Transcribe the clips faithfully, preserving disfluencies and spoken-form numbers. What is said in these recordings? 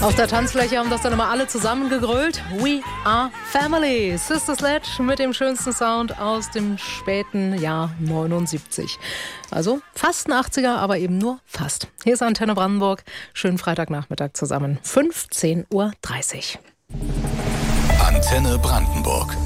Auf der Tanzfläche haben das dann immer alle zusammen gegrölt. We are family. Sister Sledge mit dem schönsten Sound aus dem späten Jahr neunundsiebzig. Also fast ein achtziger, aber eben nur fast. Hier ist Antenne Brandenburg. Schönen Freitagnachmittag zusammen. fünfzehn Uhr dreißig. Antenne Brandenburg.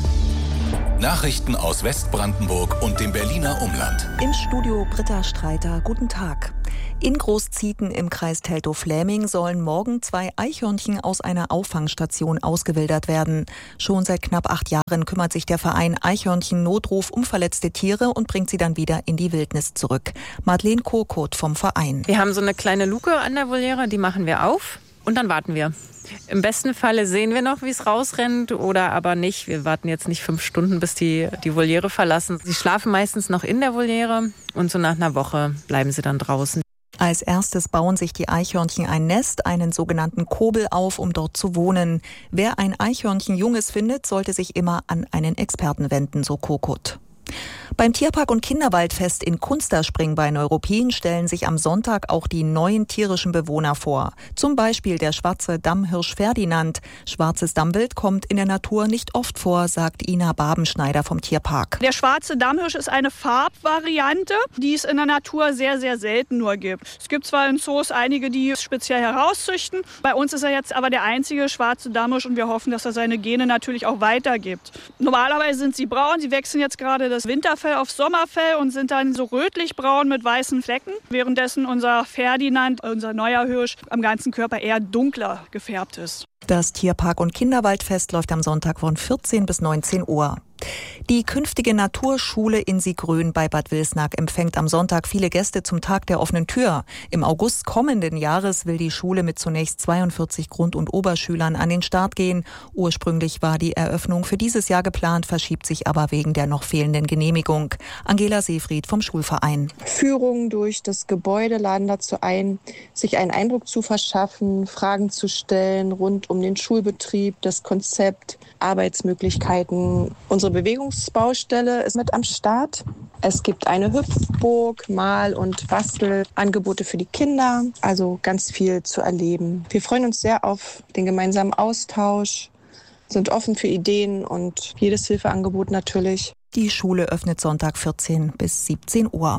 Nachrichten aus Westbrandenburg und dem Berliner Umland. Im Studio Britta Streiter. Guten Tag. In Großzieten im Kreis Teltow-Fläming sollen morgen zwei Eichhörnchen aus einer Auffangstation ausgewildert werden. Schon seit knapp acht Jahren kümmert sich der Verein Eichhörnchen Notruf um verletzte Tiere und bringt sie dann wieder in die Wildnis zurück. Madeleine Kurkot vom Verein. Wir haben so eine kleine Luke an der Voliere, die machen wir auf und dann warten wir. Im besten Falle sehen wir noch, wie es rausrennt oder aber nicht. Wir warten jetzt nicht fünf Stunden, bis die die Voliere verlassen. Sie schlafen meistens noch in der Voliere und so nach einer Woche bleiben sie dann draußen. Als erstes bauen sich die Eichhörnchen ein Nest, einen sogenannten Kobel auf, um dort zu wohnen. Wer ein Eichhörnchen-Junges findet, sollte sich immer an einen Experten wenden, so Kurkot. Beim Tierpark- und Kinderwaldfest in Kunsterspring bei Neuruppin stellen sich am Sonntag auch die neuen tierischen Bewohner vor. Zum Beispiel der schwarze Dammhirsch Ferdinand. Schwarzes Dammwild kommt in der Natur nicht oft vor, sagt Ina Babenschneider vom Tierpark. Der schwarze Dammhirsch ist eine Farbvariante, die es in der Natur sehr, sehr selten nur gibt. Es gibt zwar in Zoos einige, die es speziell herauszüchten. Bei uns ist er jetzt aber der einzige schwarze Dammhirsch und wir hoffen, dass er seine Gene natürlich auch weitergibt. Normalerweise sind sie braun, sie wechseln jetzt gerade das Winterfell auf Sommerfell und sind dann so rötlich-braun mit weißen Flecken, währenddessen unser Ferdinand, unser neuer Hirsch, am ganzen Körper eher dunkler gefärbt ist. Das Tierpark- und Kinderwaldfest läuft am Sonntag von vierzehn bis neunzehn Uhr. Die künftige Naturschule in Siegrön bei Bad Wilsnack empfängt am Sonntag viele Gäste zum Tag der offenen Tür. Im August kommenden Jahres will die Schule mit zunächst zweiundvierzig Grund- und Oberschülern an den Start gehen. Ursprünglich war die Eröffnung für dieses Jahr geplant, verschiebt sich aber wegen der noch fehlenden Genehmigung. Angela Seefried vom Schulverein. Führungen durch das Gebäude laden dazu ein, sich einen Eindruck zu verschaffen, Fragen zu stellen rund um den Schulbetrieb, das Konzept, Arbeitsmöglichkeiten. Unsere Bewegungsbaustelle ist mit am Start. Es gibt eine Hüpfburg, Mal- und Bastelangebote für die Kinder, also ganz viel zu erleben. Wir freuen uns sehr auf den gemeinsamen Austausch, sind offen für Ideen und jedes Hilfeangebot natürlich. Die Schule öffnet Sonntag vierzehn bis siebzehn Uhr.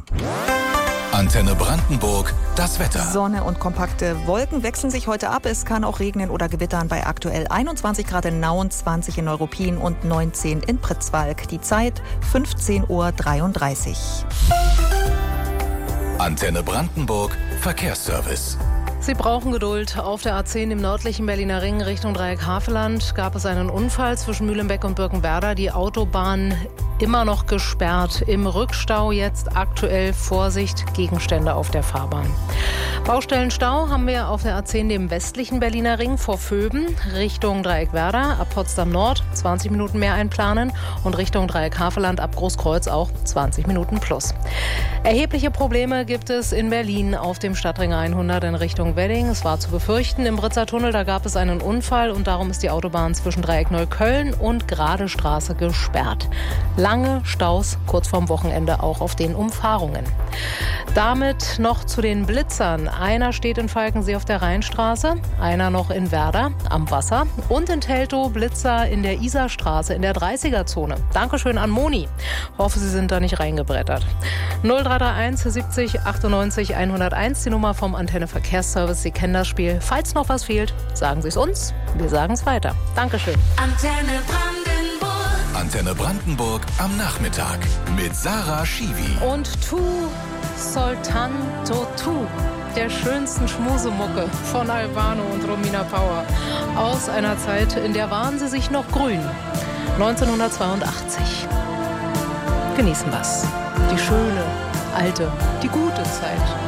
Antenne Brandenburg, das Wetter. Sonne und kompakte Wolken wechseln sich heute ab. Es kann auch regnen oder gewittern bei aktuell einundzwanzig Grad in Nauen, zwanzig in Neuruppin und neunzehn in Pritzwalk. Die Zeit fünfzehn Uhr dreiunddreißig. Antenne Brandenburg, Verkehrsservice. Sie brauchen Geduld. Auf der A zehn im nördlichen Berliner Ring Richtung Dreieck Havelland gab es einen Unfall zwischen Mühlenbeck und Birkenwerder. Die Autobahn immer noch gesperrt. Im Rückstau jetzt aktuell Vorsicht, Gegenstände auf der Fahrbahn. Baustellenstau haben wir auf der A zehn dem westlichen Berliner Ring vor Vöben Richtung Dreieckwerder ab Potsdam Nord zwanzig Minuten mehr einplanen und Richtung Dreieck Havelland ab Großkreuz auch zwanzig Minuten plus. Erhebliche Probleme gibt es in Berlin auf dem Stadtring hundert in Richtung Wedding. Es war zu befürchten im Britzer Tunnel, da gab es einen Unfall und darum ist die Autobahn zwischen Dreieck Neukölln und Grade Straße gesperrt. Lange Staus kurz vorm Wochenende auch auf den Umfahrungen. Damit noch zu den Blitzern. Einer steht in Falkensee auf der Rheinstraße, einer noch in Werder am Wasser und in Teltow Blitzer in der Isarstraße in der dreißiger-Zone. Dankeschön an Moni. Hoffe, Sie sind da nicht reingebrettert. null drei drei eins siebzig achtundneunzig hunderteins, die Nummer vom Antenne Verkehrsservice. Sie kennen das Spiel. Falls noch was fehlt, sagen Sie es uns. Wir sagen es weiter. Dankeschön. Antenne Brandenburg. Antenne Brandenburg am Nachmittag mit Sarah Schiwi. Und Tu Soltanto Tu, der schönsten Schmusemucke von Albano und Romina Power. Aus einer Zeit, in der waren sie sich noch grün. neunzehnhundertzweiundachtzig. Genießen wir's. Die schöne, alte, die gute Zeit.